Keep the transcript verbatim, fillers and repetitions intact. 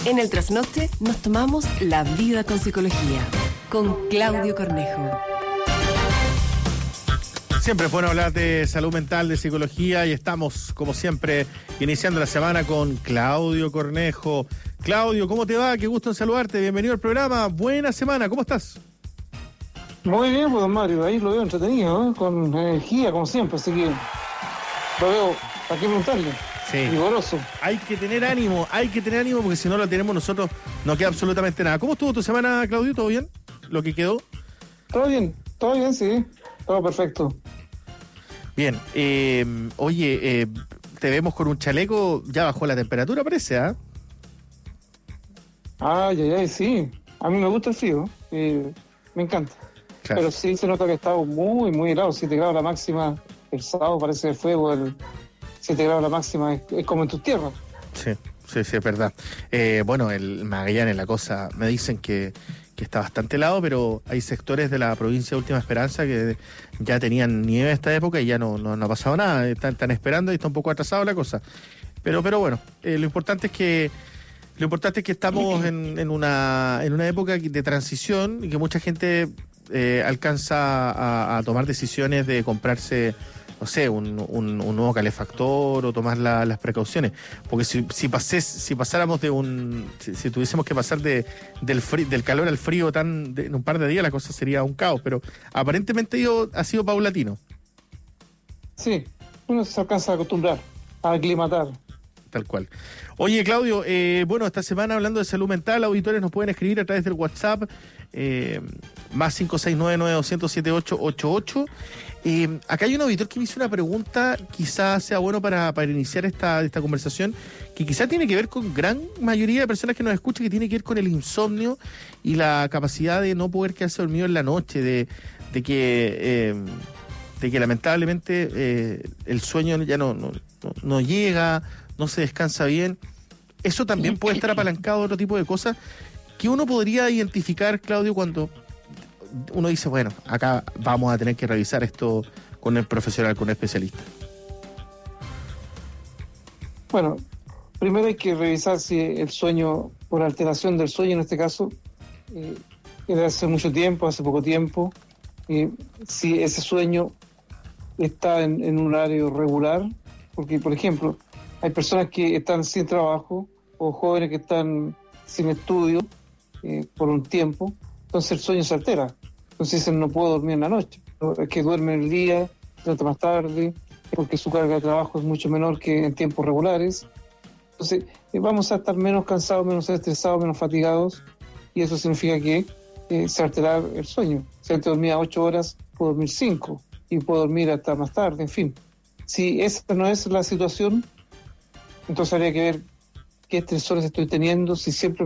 En el Trasnoche nos tomamos la vida con psicología, con Claudio Cornejo. Siempre es bueno hablar de salud mental, de psicología, y estamos, como siempre, iniciando la semana con Claudio Cornejo. Claudio, ¿cómo te va? Qué gusto en saludarte. Bienvenido al programa. Buena semana. ¿Cómo estás? Muy bien, pues, don Mario. Ahí lo veo entretenido, ¿eh? Con energía, como siempre. Así que lo veo, ¿para qué preguntarle? Sí. Vigoroso. Hay que tener ánimo, hay que tener ánimo, porque si no lo tenemos nosotros, no queda absolutamente nada. ¿Cómo estuvo tu semana, Claudio? ¿Todo bien? ¿Lo que quedó? Todo bien, todo bien, sí. Todo perfecto. Bien. Eh, oye, eh, te vemos con un chaleco, ya bajó la temperatura, parece, ¿ah? ¿eh? Ay, ay, ay, sí. A mí me gusta el frío, eh, me encanta. Claro. Pero sí se nota que está muy, muy helado. siete grados la máxima, el sábado parece de fuego, el siete grados la máxima, es, es como en tus tierras. Sí, sí, sí, es verdad. Eh, bueno, el Magallanes, la cosa, me dicen que, que está bastante helado, pero hay sectores de la provincia de Última Esperanza que ya tenían nieve a esta época y ya no, no, no ha pasado nada. Están, están esperando y está un poco atrasado la cosa. Pero, pero bueno, eh, lo importante es que lo importante es que estamos en, en una en una época de transición y que mucha gente eh, alcanza a, a tomar decisiones de comprarse, no sé, un, un, un nuevo calefactor o tomar la, las precauciones. Porque si si, pasés, si pasáramos de un... Si, si tuviésemos que pasar de del fri, del calor al frío tan de, en un par de días, la cosa sería un caos. Pero aparentemente yo, ha sido paulatino. Sí, uno se alcanza a acostumbrar, a aclimatar. Tal cual. Oye, Claudio, eh, bueno, esta semana hablando de salud mental, auditores nos pueden escribir a través del WhatsApp, eh, más cinco seis nueve nueve dos cero siete ocho ocho ocho. Eh, acá hay un auditor que me hizo una pregunta, quizás sea bueno para, para iniciar esta, esta conversación, que quizás tiene que ver con gran mayoría de personas que nos escuchan, que tiene que ver con el insomnio y la capacidad de no poder quedarse dormido en la noche, de, de que... Eh, de que lamentablemente eh, el sueño ya no, no, no, no llega, no se descansa bien. Eso también puede estar apalancado de otro tipo de cosas que uno podría identificar, Claudio, cuando uno dice, bueno, acá vamos a tener que revisar esto con el profesional, con el especialista. Bueno, primero hay que revisar si el sueño, por alteración del sueño en este caso, eh, de hace mucho tiempo, hace poco tiempo, eh, si ese sueño está en, en un horario regular, porque, por ejemplo, hay personas que están sin trabajo o jóvenes que están sin estudio eh, por un tiempo, entonces el sueño se altera. Entonces dicen, no puedo dormir en la noche, es que duerme en el día, se levanta más tarde, porque su carga de trabajo es mucho menor que en tiempos regulares. Entonces eh, vamos a estar menos cansados, menos estresados, menos fatigados, y eso significa que eh, se alterará el sueño. Si antes dormía ocho horas, puedo dormir cinco, y puedo dormir hasta más tarde, en fin. Si esa no es la situación, entonces habría que ver qué estresores estoy teniendo, si siempre